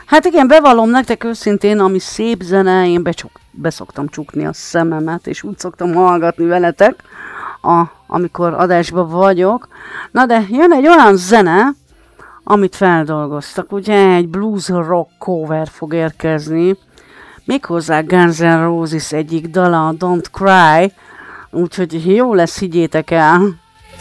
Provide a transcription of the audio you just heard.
Hát igen, bevallom nektek őszintén, ami szép zene, én beszoktam csukni a szememet, és úgy szoktam hallgatni veletek, amikor adásban vagyok. Na de jön egy olyan zene, amit feldolgoztak, ugye egy blues rock cover fog érkezni, méghozzá Guns N' Roses egyik dala, a Don't Cry, úgyhogy jó lesz, higgyétek el.